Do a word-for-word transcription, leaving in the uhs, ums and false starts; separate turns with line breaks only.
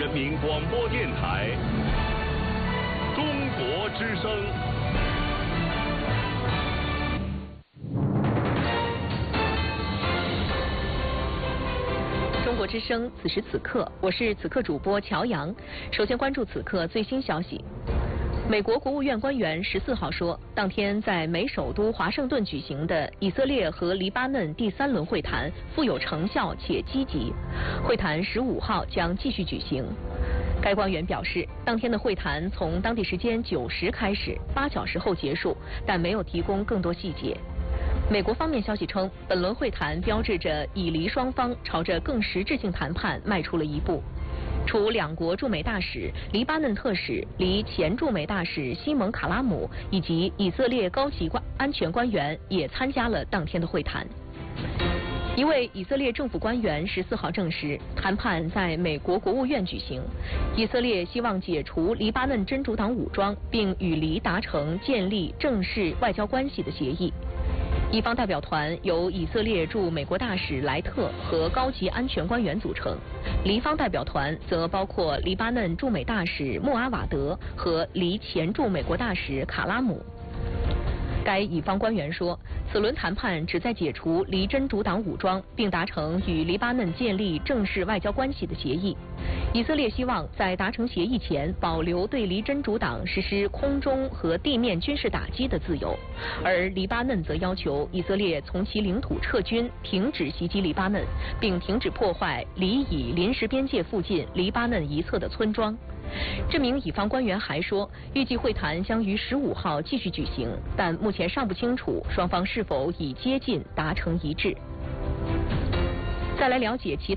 人民广播电台中国之声。
中国之声，此时此刻，我是此刻主播乔阳。首先关注此刻最新消息。美国国务院官员十四号说，当天在美首都华盛顿举行的以色列和黎巴嫩第三轮会谈富有成效且积极，会谈十五号将继续举行。该官员表示，当天的会谈从当地时间九时开始，八小时后结束，但没有提供更多细节。美国方面消息称，本轮会谈标志着以黎双方朝着更实质性谈判迈出了一步。除两国驻美大使、黎巴嫩特使、黎前驻美大使西蒙卡拉姆以及以色列高级官安全官员也参加了当天的会谈。一位以色列政府官员十四号证实，谈判在美国国务院举行。以色列希望解除黎巴嫩真主党武装，并与黎达成建立正式外交关系的协议。一方代表团由以色列驻美国大使莱特和高级安全官员组成，黎方代表团则包括黎巴嫩驻美大使穆阿瓦德和黎前驻美国大使卡拉姆。该以方官员说，此轮谈判旨在解除黎真主党武装，并达成与黎巴嫩建立正式外交关系的协议。以色列希望在达成协议前保留对黎真主党实施空中和地面军事打击的自由，而黎巴嫩则要求以色列从其领土撤军，停止袭击黎巴嫩，并停止破坏黎以临时边界附近黎巴嫩一侧的村庄。这名以方官员还说，预计会谈将于十五号继续举行，但目前尚不清楚双方是否已接近达成一致。再来了解其他